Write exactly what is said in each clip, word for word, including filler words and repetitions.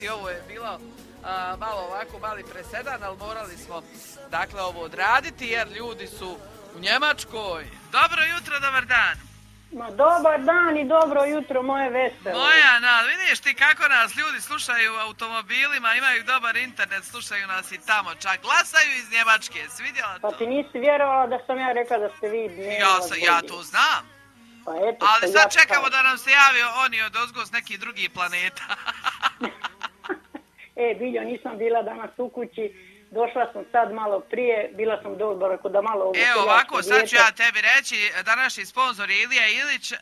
Ovo je bilo a, malo ovako mali presedan, ali morali smo dakle ovo odraditi jer ljudi su u Njemačkoj. Dobro jutro, dobar dan. Ma dobar dan i dobro jutro, moje veselo. Moja, na, vidiš ti kako nas ljudi slušaju u automobilima, imaju dobar internet, slušaju nas i tamo, čak glasaju iz Njemačke, si vidjela to? Pa ti nisi vjerovala da sam ja rekla da ste vi dnevno Ja, sam, ja to znam. Pa eto, ali sad ja čekamo da nam se javi oni od ozgo s nekih drugih planeta. E, Biljo, nisam bila danas u kući, došla sam sad malo prije, bila sam dobro, rekao da malo ovo... Evo ovako, sad ću ja tebi reći, današnji sponsor je Ilija Ilić, e,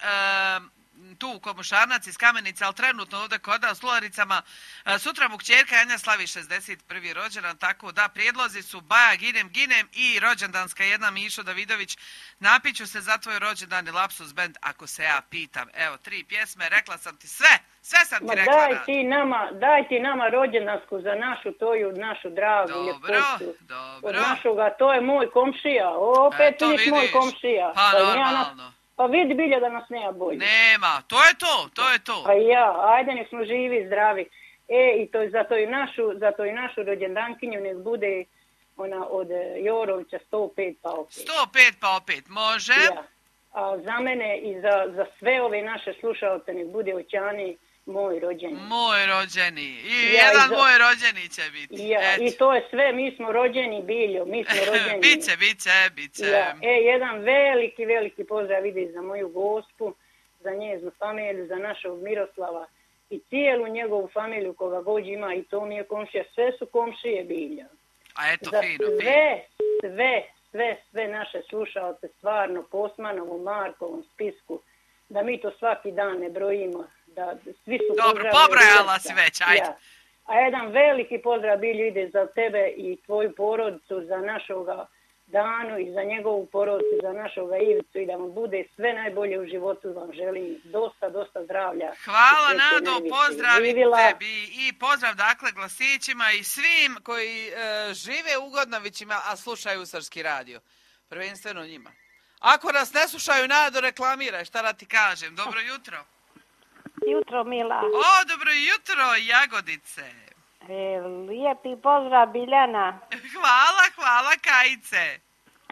tu Komušanac iz Kamenica, ali trenutno ovdje kod nas u Lularicama. E, sutra mu kćerka Janja slavi šezdeset prvi rođendan, tako da prijedlozi su Baja, Ginem, Ginem i rođendanska jedna Mišo Davidović. Napiću se za tvoj rođendan i Lapsus Band, ako se ja pitam. Evo, tri pjesme, rekla sam ti sve, sve sam ti Ma rekla. daj ti nama, daj ti nama rođendansku za našu toju, našu dragu dobro, ljepotu. Dobro, od našoga, to je moj komšija, opet e, vidiš moj komšija. Pa, pa normalno. Nas, pa vidi Bilja da nas nema bolje. Nema, to je to, to je to. Pa ja, ajde nek smo živi, zdravi. E, i to, zato i našu, zato i našu rođendankinju nek bude ona od Jorovića sto pet pa opet. sto pet pa opet, može. Ja. A za mene i za, za sve ove naše slušalce nek bude Oćani moj rođeni. Moj rođeni. I ja, jedan i za... moj rođeni će biti. Ja, i to je sve, mi smo rođeni, Biljo, mi smo rođeni. biće, biće, biće. Ja. E, jedan veliki, veliki pozdrav ide za moju gospu, za njeznu familiju, za našog Miroslava i cijelu njegovu familiju koga god ima i to mi je komšija. Sve su komšije, Bilja. A eto, za fino, sve, fino. sve, sve, sve naše slušalce stvarno po Osmanovom, Markovom spisku, da mi to svaki dan ne brojimo. Da svi su dobro, pobrojala si već, ajde. Ja. A jedan veliki pozdrav, Bilju, ide za tebe i tvoju porodicu, za našoga Danu i za njegovu porodicu, za našoga Ivicu i da vam bude sve najbolje u životu, vam želim dosta, dosta zdravlja. Hvala, Nado, pozdrav i tebi i pozdrav dakle glasićima i svim koji e, žive u Godnovićima, a slušaju Srpski radio. Prvenstveno njima. Ako nas ne slušaju, Nado, reklamiraj, šta da ti kažem. Dobro jutro. Jutro, Mila. O, dobro jutro, Jagodice. E, lijepi pozdrav, Biljana. Hvala, hvala, Kajice.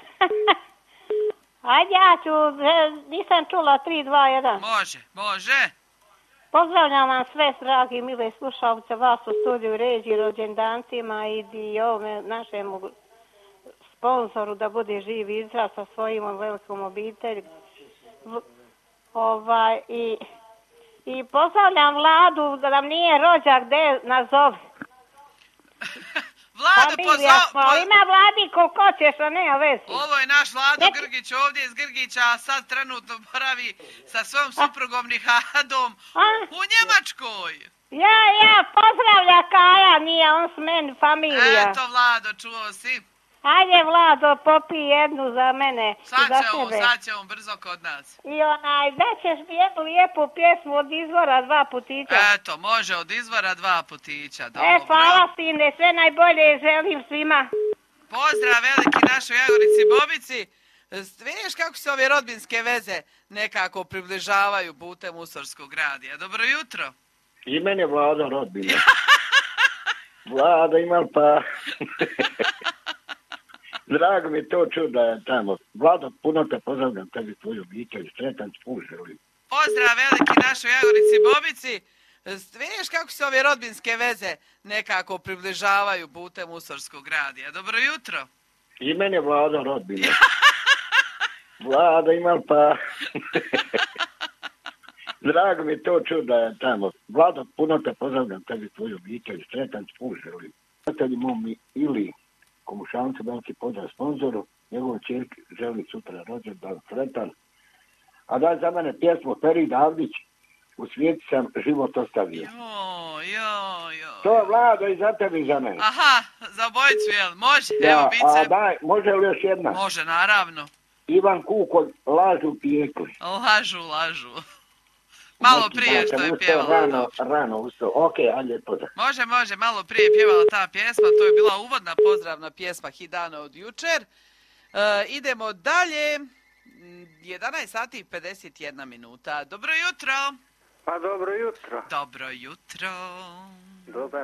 Ajde, ja ću, nisam čula tri, dva, jedan. Može, može. Pozdravljam vam sve, dragi, mile slušalce, vas u studiju ređi, rođendancima i ovome našemu sponsoru da bude živ izraz sa svojim velikom obitelji. Ovaj, i... I pozdravljam Vladu da nam nije rođak, gde nazove. Vlado, pozdrav... Ima Vladi koliko ćeš, a nema vezi. Ovo je naš Vlado Nek... Grgić ovdje iz Grgića, a sad trenutno boravi sa svojom suprugom Nihadom a? u Njemačkoj. Ja, ja, pozdravlja Kaja, nije on s meni familija. Eto, Vlado, čuo si. Ajde, Vlado, popi jednu za mene. Sad će on, sad će on brzo kod nas. I onaj, daćeš mi jednu lijepu pjesmu od Izvora dva putića. Eto, može od Izvora dva putića. Dobro. E, hvala sine, sve najbolje želim svima. Pozdrav veliki našoj Jagodici Bobici. Vidiš kako se ove rodbinske veze nekako približavaju putem Usorskog radija. Dobro jutro. I mene Vlada rodbina. Vlada imam pa... Drago mi to čuo da je tamo. Vlado, puno te pozdravljam tebi tvoju obitelj. Sretan put želim. Pozdrav veliki našoj Jagodici Bobici. Vidiš kako se ove rodbinske veze nekako približavaju putem Usorskog radija. Dobro jutro. I mene Vlada rodbina. Vlada imam pa... Drago mi to čuo da je tamo. Vlado, puno te pozdravljam tebi tvoju obitelj. Sretan put želim. Prijatelji mom ili Komušancu, veliki pozdrav sponzoru, njegovu čerki želi sutra rođendan sretan. A daj za mene pjesmu Ferid Avdić, u svijetu sam život ostavio. Jo, jo, jo. To je Vlado i za tebi i za mene. Aha, za bojicu, jel? Može, ja, evo, bit se... A daj, može li još jedna? Može, naravno. Ivan Kukolj, lažu pijekli. Lažu, lažu. Malo prije što je pjevala. Rano, rano ustao. Ok, ajde pozdrav. Može, može, malo prije pjevala ta pjesma. To je bila uvodna pozdravna pjesma Hidana od jučer. E, idemo dalje. jedanaest sati i pedeset jedna minuta. Dobro jutro. Pa dobro jutro. Dobro jutro. Dobar